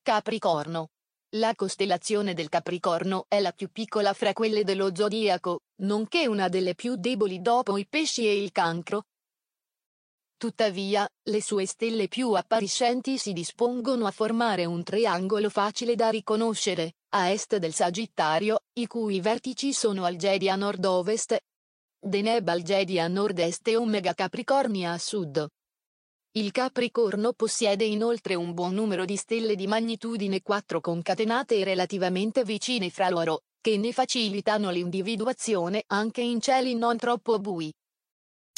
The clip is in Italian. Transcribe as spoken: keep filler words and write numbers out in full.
Capricorno. La costellazione del Capricorno è la più piccola fra quelle dello zodiaco, nonché una delle più deboli dopo i Pesci e il Cancro. Tuttavia, le sue stelle più appariscenti si dispongono a formare un triangolo facile da riconoscere, a est del Sagittario, i cui vertici sono Algedi a nord-ovest, Deneb Algedi a nord-est e Omega Capricorni a sud. Il Capricorno possiede inoltre un buon numero di stelle di magnitudine quattro concatenate e relativamente vicine fra loro, che ne facilitano l'individuazione anche in cieli non troppo bui.